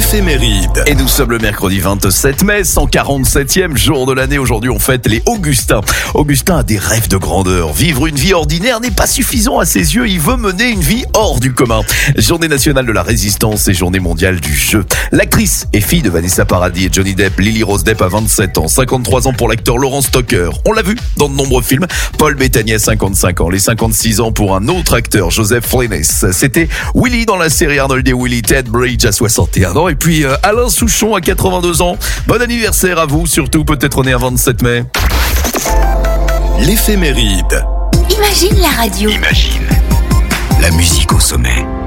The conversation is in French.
l'éphéméride. Et nous sommes le mercredi 27 mai, 147e jour de l'année. Aujourd'hui, on fête les Augustins. Augustin a des rêves de grandeur. Vivre une vie ordinaire n'est pas suffisant à ses yeux. Il veut mener une vie hors du commun. Journée nationale de la résistance et journée mondiale du jeu. L'actrice et fille de Vanessa Paradis et Johnny Depp, Lily Rose Depp a 27 ans. 53 ans pour l'acteur Laurent Stocker. On l'a vu dans de nombreux films. Paul Bettany a 55 ans. Les 56 ans pour un autre acteur, Joseph Fiennes. C'était Willy dans la série Arnold et Willy. Ted Bridge a 61 ans. Et puis Alain Souchon a 82 ans. Bon anniversaire à vous, surtout peut-être né un 27 mai. L'éphéméride. Imagine la radio. Imagine la musique au sommet.